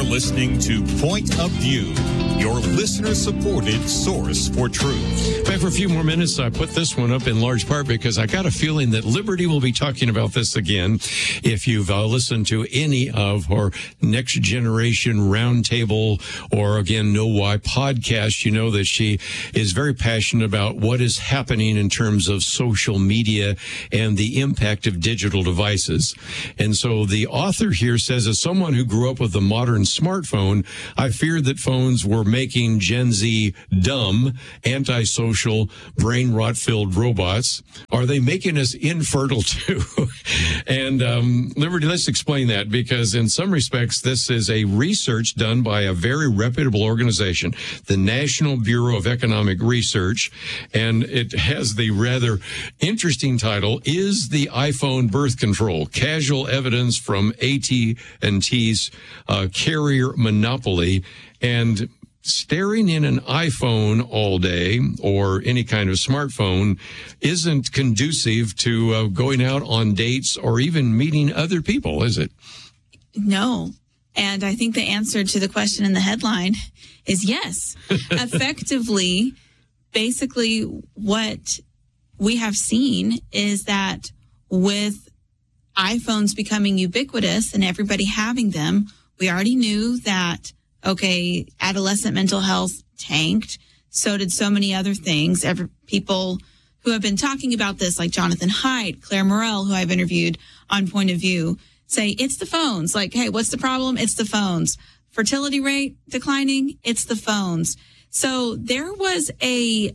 listening to Point of View, your listener-supported source for truth. Back for a few more minutes. I put this one up in large part because I got a feeling that Liberty will be talking about this again. If you've listened to any of our Next Generation Roundtable or, again, Know Why podcast, you know that she is very passionate about what is happening in terms of social media and the impact of digital devices. And so the author here says, as someone who grew up with a modern smartphone, I feared that phones were making Gen Z dumb, antisocial, brain rot-filled robots. Are they making us infertile too? And Liberty, let's explain that, because in some respects, this is a research done by a very reputable organization, the National Bureau of Economic Research, and it has the rather interesting title, Is the iPhone Birth Control? Casual Evidence from AT&T's Carrier Monopoly. And staring in an iPhone all day or any kind of smartphone isn't conducive to going out on dates or even meeting other people, is it? No. And I think the answer to the question in the headline is yes. Effectively, basically what we have seen is that with iPhones becoming ubiquitous and everybody having them, we already knew that, okay, adolescent mental health tanked. So did so many other things. People who have been talking about this, like Jonathan Haidt, Claire Morrell, who I've interviewed on Point of View, say it's the phones. Like, hey, what's the problem? It's the phones. Fertility rate declining? It's the phones. So there was a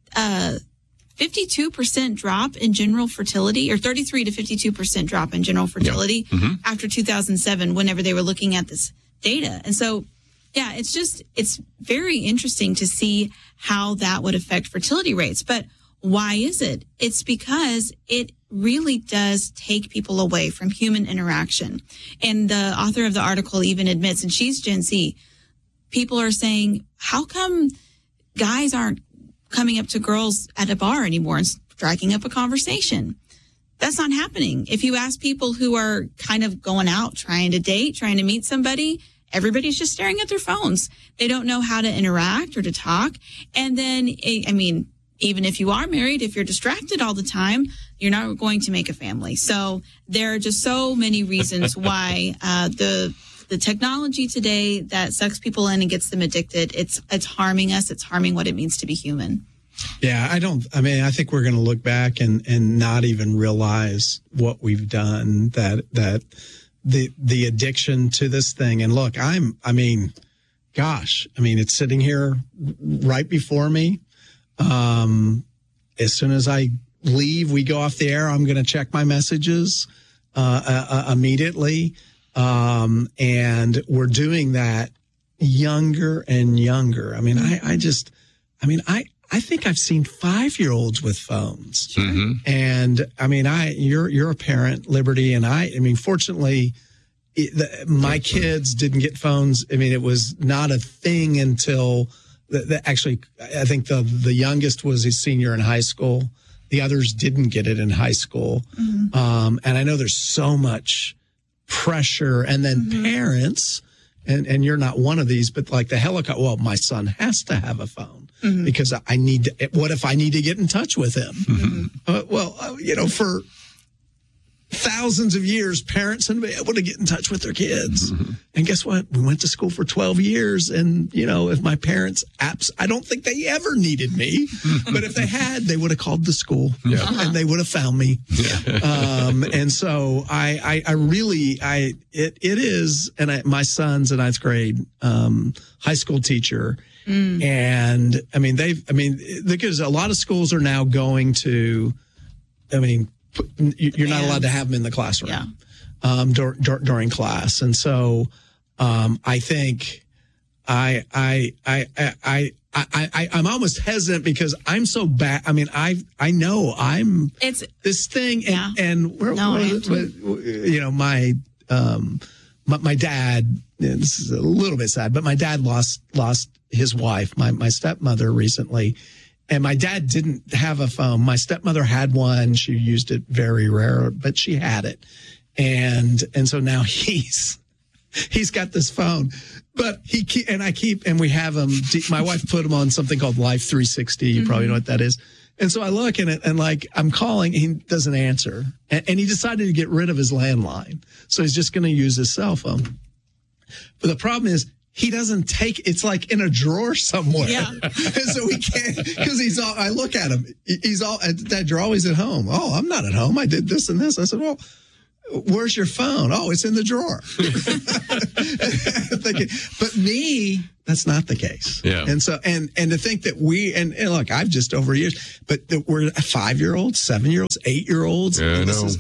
52% drop in general fertility, or 33 to 52% drop in general fertility after 2007, whenever they were looking at this data. And so, yeah, it's very interesting to see how that would affect fertility rates. But why is it? It's because it really does take people away from human interaction. And the author of the article even admits, and she's Gen Z, people are saying, how come guys aren't coming up to girls at a bar anymore and striking up a conversation? That's not happening. If you ask people who are kind of going out, trying to date, trying to meet somebody, everybody's just staring at their phones. They don't know how to interact or to talk. And then, I mean, even if you are married, if you're distracted all the time, you're not going to make a family. So there are just so many reasons why the technology today that sucks people in and gets them addicted, it's harming us. It's harming what it means to be human. Yeah, I think we're going to look back and not even realize what we've done, that the addiction to this thing. And look, it's sitting here right before me. As soon as I leave, we go off the air, I'm going to check my messages immediately. And we're doing that younger and younger. I mean, I think I've seen 5-year-olds with phones. Mm-hmm. And I mean, you're a parent, Liberty, and fortunately, my kids didn't get phones. I mean, it was not a thing until actually, I think the youngest was a senior in high school. The others didn't get it in high school. Mm-hmm. And I know there's so much pressure, and then parents, and you're not one of these, but like the helicopter, well, my son has to have a phone because I need to, what if I need to get in touch with him? Mm-hmm. For thousands of years, parents have been able to get in touch with their kids. Mm-hmm. And guess what? We went to school for 12 years. And, if my parents, I don't think they ever needed me. But if they had, they would have called the school and they would have found me. Yeah. And so it is, and my son's a ninth grade high school teacher. And because a lot of schools are now going to, you're not allowed to have them in the classroom during class. And so I think I'm almost hesitant because I'm so bad. I mean, I know it's this thing and my dad, this is a little bit sad, but my dad lost his wife, my stepmother, recently. And my dad didn't have a phone. My stepmother had one. She used it very rare, but she had it. And so now he's He's got this phone, but we have him. My wife put him on something called Life 360. You probably know what that is. And so I look at it and like I'm calling, he doesn't answer. And he decided to get rid of his landline. So he's just going to use his cell phone. But the problem is he doesn't it's like in a drawer somewhere. Yeah. And so we can't, because I look at him, that drawer, always at home. Oh, I'm not at home. I did this and this. I said, well, where's your phone? Oh, it's in the drawer. But me, that's not the case. Yeah. And so, and to think that and look, I've just over years, but that we're 5-year-olds, 7-year-olds, 8-year-olds. Yeah, I this know.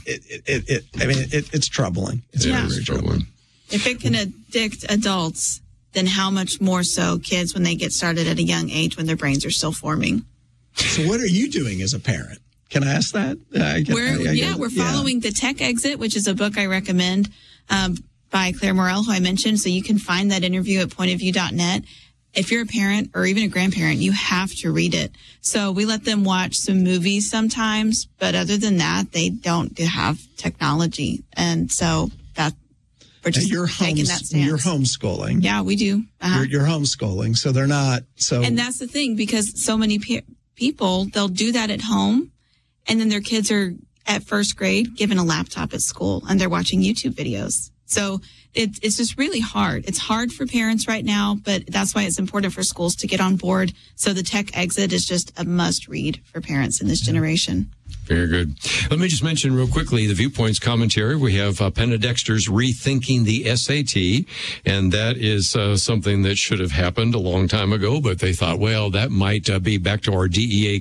It's troubling. It's Yeah. very troubling. If it can addict adults, then how much more so kids when they get started at a young age when their brains are still forming? So what are you doing as a parent? Can I ask that? We're following The Tech Exit, which is a book I recommend by Claire Morrell, who I mentioned. So you can find that interview at pointofview.net. If you're a parent or even a grandparent, you have to read it. So we let them watch some movies sometimes, but other than that, they don't have technology. And so we're just taking that stance. You're homeschooling. Yeah, we do. You're homeschooling, so they're not. So, and that's the thing, because so many people, they'll do that at home, and then their kids are at first grade given a laptop at school, and they're watching YouTube videos. So it's just really hard. It's hard for parents right now, but that's why it's important for schools to get on board. So The Tech Exit is just a must read for parents in this generation. Very good. Let me just mention real quickly the Viewpoints commentary. We have Penna Dexter's Rethinking the SAT, and that is something that should have happened a long time ago, but they thought, well, that might be back to our DEI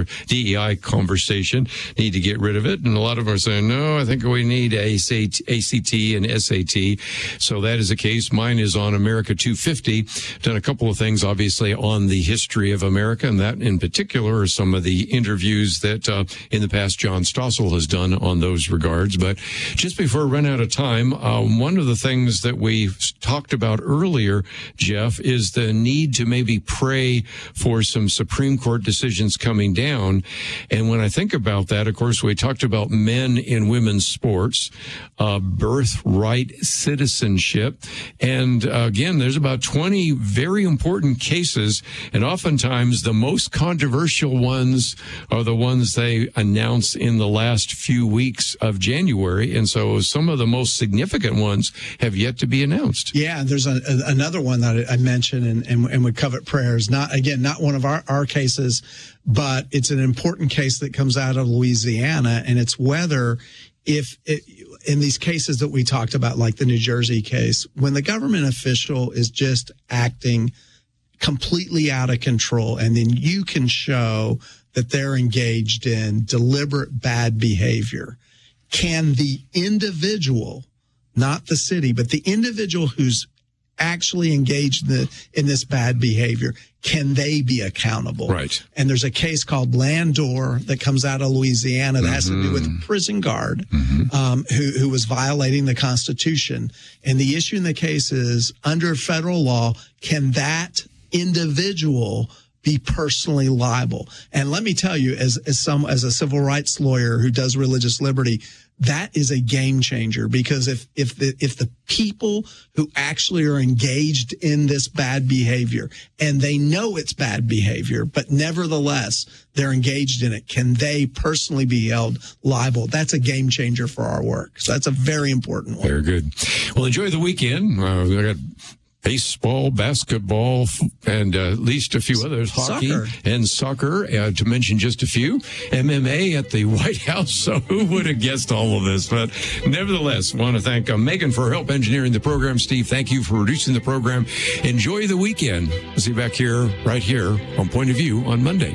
conversation. Need to get rid of it. And a lot of them are saying, no, I think we need ACT and SAT. So that is the case. Mine is on America 250. Done a couple of things, obviously, on the history of America, and that in particular are some of the interviews that in the past John Stossel has done on those regards. But just before I run out of time, one of the things that we talked about earlier, Jeff, is the need to maybe pray for some Supreme Court decisions coming down. And when I think about that, of course, we talked about men in women's sports, birthright citizenship. And again, there's about 20 very important cases. And oftentimes the most controversial ones are the ones they announced in the last few weeks of January. And so some of the most significant ones have yet to be announced. Yeah, there's another one that I mentioned and would covet prayers. Not one of our cases, but it's an important case that comes out of Louisiana. And it's whether in these cases that we talked about, like the New Jersey case, when the government official is just acting completely out of control, and then you can show that they're engaged in deliberate bad behavior, can the individual, not the city, but the individual who's actually engaged in this bad behavior, can they be accountable? Right. And there's a case called Landor that comes out of Louisiana that has to do with a prison guard who was violating the Constitution. And the issue in the case is, under federal law, can that individual be personally liable? And let me tell you, as a civil rights lawyer who does religious liberty, that is a game changer, because if the people who actually are engaged in this bad behavior, and they know it's bad behavior, but nevertheless they're engaged in it, can they personally be held liable? That's a game changer for our work. So that's a very important one. Very good. Well, enjoy the weekend. We got baseball, basketball, and at least a few others, hockey and soccer, to mention just a few. MMA at the White House, so who would have guessed all of this? But nevertheless, want to thank Megan for help engineering the program. Steve, thank you for producing the program. Enjoy the weekend. We'll see you back here, right here, on Point of View on Monday.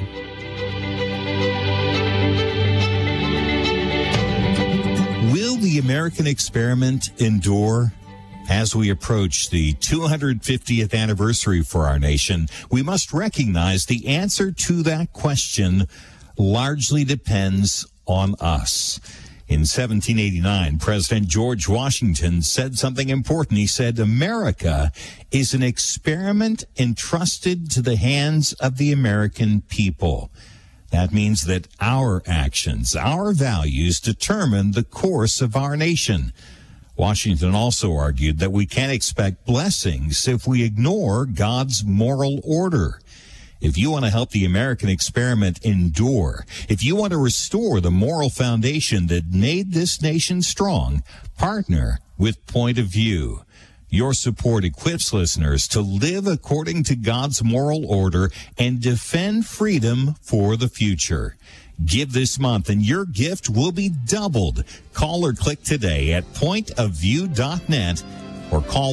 Will the American experiment endure? As we approach the 250th anniversary for our nation, we must recognize the answer to that question largely depends on us. In 1789, President George Washington said something important. He said, "America is an experiment entrusted to the hands of the American people." That means that our actions, our values determine the course of our nation. Washington also argued that we can't expect blessings if we ignore God's moral order. If you want to help the American experiment endure, if you want to restore the moral foundation that made this nation strong, partner with Point of View. Your support equips listeners to live according to God's moral order and defend freedom for the future. Give this month and your gift will be doubled. Call or click today at pointofview.net or call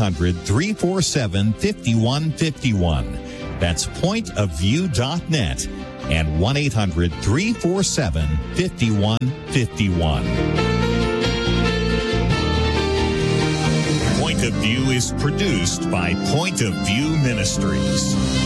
1-800-347-5151. That's pointofview.net and 1-800-347-5151. Point of View is produced by Point of View Ministries.